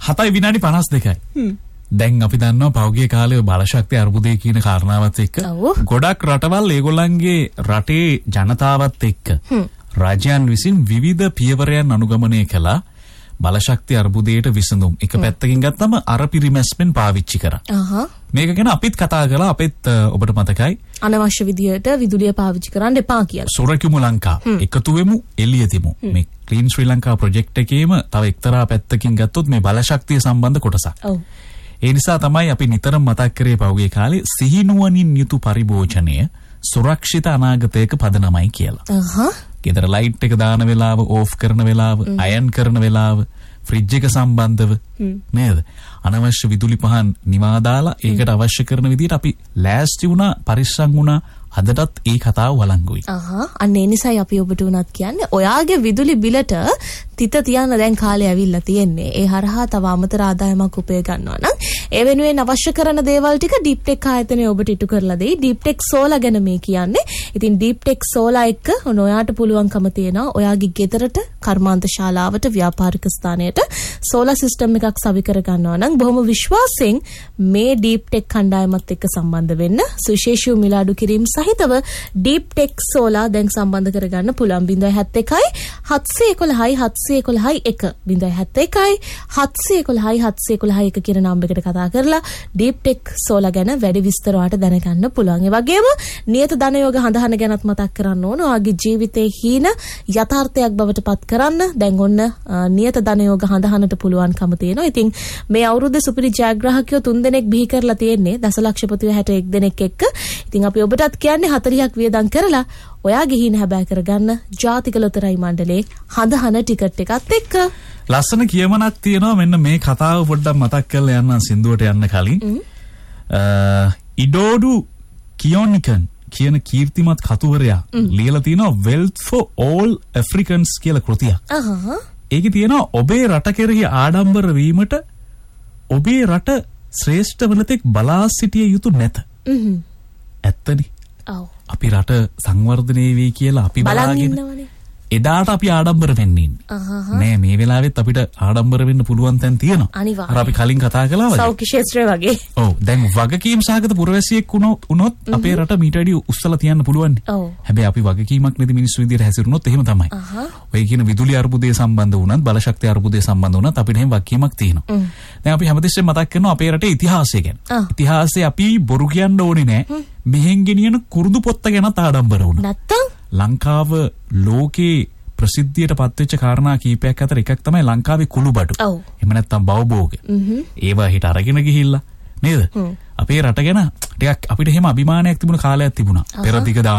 7:52. දැන් අපි දන්නවා පෞගේ කාලේ බලශක්ති අර්බුදය කියන කාරණාවත් එක්ක ගොඩක් රටවල් ඒගොල්ලන්ගේ රටේ ජනතාවත් එක්ක රාජ්‍යයන් විසින් විවිධ පියවරයන් අනුගමනය කළා බලශක්ති අර්බුදයට විසඳුම්. එක පැත්තකින් ගත්තම අර පිරිමැස්මෙන් පාවිච්චි කරා. මේක ගැන අපිත් කතා කළා. අපිත් ඔබට මතකයි අනවශ්‍ය විදියට විදුලිය පාවිච්චි කරන්න එපා කියලා. සොරකිමු ලංකා එකතු වෙමු එළිය තිමු. මේ ක්ලීන් ශ්‍රී ලංකා ප්‍රොජෙක්ට් එකේම තව එක්තරා පැත්තකින් ගත්තොත් මේ බලශක්තිය සම්බන්ධ කොටසක්. ඒ නිසා තමයි අපි නිතරම මතක් කරේ පහුගිය කාලේ සිහිනුවණින් යුතු පරිභෝජනය සුරක්ෂිත අනාගතයක පදනමයි කියලා. ගෙදර ලයිට් එක දාන වෙලාව, ඕෆ් කරන වෙලාව, අයන් කරන වෙලාව, ෆ්‍රිජ් එක සම්බන්ධව නේද? අනවශ්‍ය විදුලි පහන් නිවා දාලා ඒකට අවශ්‍ය කරන විදිහට අපි ලෑස්ති වුණා, පරිස්සම් වුණා. අදටත් ඒ කතාව වළංගුයි. අන්න ඒ නිසායි අපි ඔබට උනත් කියන්නේ ඔයාගේ විදුලි බිලට තිත තියන්න දැන් කාලේ ඇවිල්ලා තියෙන්නේ. ඒ හරහා තව අමතර ආදායමක් උපය ගන්නවා නම් ඒ වෙනුවෙන් අවශ්‍ය කරන දේවල් ටික ඩීප්ටෙක් ආයතනය ඔබට ඉටු කරලා දෙයි. ඩීප්ටෙක් සෝලා ගැන මේ කියන්නේ. ඉතින් ඩීප්ටෙක් සෝලා එක්ක ඔයාට පුළුවන්කම තියෙනවා ඔයාගේ ගෙදරට, කර්මාන්ත ශාලාවට, ව්‍යාපාරික ස්ථානයට සෝලා සිස්ටම් එකක් සවි කර ගන්නවා නම් බොහොම විශ්වාසයෙන් මේ ඩීප්ටෙක් කණ්ඩායමත් එක්ක සම්බන්ධ වෙන්න. සුවිශේෂී මිලාඩු කිරීම සහිතව ඩීප්ටෙක් සෝලා දැන් සම්බන්ධ කරගන්න පුළුවන්. 071 711 711 071 711 711 කියන නම්බරයකට කතා කරලා ඩීප්ටෙක් සෝලා ගැන වැඩි විස්තර වලට දැනගන්න පුළුවන්. ඒ වගේම නියත ධනයෝග හඳහන ගැනත් මතක් කරන්න ඕන. ඔයාගේ ජීවිතේ හීන යථාර්ථයක් බවට පත් කරන්න දැන් ඔන්න නියත ධනයෝග හඳහනට පුළුවන්කම තියෙනවා. ඉතින් මේ අවුරුද්දේ සුපිරි ජයග්‍රාහකයෝ 3 දෙනෙක් බිහි කරලා තියෙන්නේ දසලක්ෂපතිව 61 දෙනෙක් එක්ක. ඉතින් අපි ඔබටත් කියන්නේ 40ක් වියදම් කරලා ඔයාගේ හීන හැබෑ කරගන්න ජාතික ලොතරැයි මණ්ඩලයේ හඳහන ටිකට් එකත් එක්ක. ලස්සන කියමනක් තියෙනවා. මෙන්න මේ කතාව පොඩ්ඩක් මතක් කරලා යන්න සින්දුවට යන්න කලින්. ඉඩෝඩු කියෝනිකන් කියන කීර්තිමත් කතුවරයා ලියලා තියෙනවා Wealth for All Africans කියලා කෘතියක්. ඒකේ තියෙනවා ඔබේ රට කෙරෙහි ආඩම්බර වීමට ඔබේ රට ශ්‍රේෂ්ඨ වනතෙක් බලා සිටිය යුතු නැත. ඇත්තනේ. අපි රට සංවර්ධනය වෙයි කියලා අපි බලාගෙන එදාට අපි ආඩම්බර වෙන්නේ නෑ. මේ වෙලාවෙත් අපිට ආඩම්බර වෙන්න පුළුවන් තැන් තියෙනවා. අර අපි කලින් කතා කළා වගේ. සෞඛ්‍ය ක්ෂේත්‍රය වගේ. ඔව්. දැන් වගකීම් සහගත පුරවැසියෙක් වුණොත් අපේ රට මීට වැඩි උස්සලා තියන්න පුළුවන්. හැබැයි අපි වගකීමක් නැති මිනිස්සු විදියට හැසිරුණොත් එහෙම තමයි. ඔය කියන විදුලි අර්බුදය සම්බන්ධ වුණත්, බලශක්ති අර්බුදය සම්බන්ධ වුණත් අපිට එහෙම වගකීමක් තියෙනවා. දැන් අපි හැමතිස්සෙම මතක් කරනවා අපේ රටේ ඉතිහාසය ගැන. ඉතිහාසය අපි බොරු කියන්න ඕනේ නෑ. මෙහෙන් ගෙනියන කුරුදු පොත්ත ගැනත් ආඩම්බර වුණා. නැත්තම් ලංකාව ලෝකේ ප්‍රසිද්ධියට පත්වෙච්ච කාරණා කීපයක් අතර එකක් තමයි ලංකාවේ කුළුබඩු. එහෙම නැත්නම් බවභෝග. ඒවා හිට අරගෙන ගිහිල්ලා නේද? අපේ රට ගැන ටිකක් අපිට එහෙම අභිමානයක් තිබුණ කාලයක් තිබුණා. පෙරදිග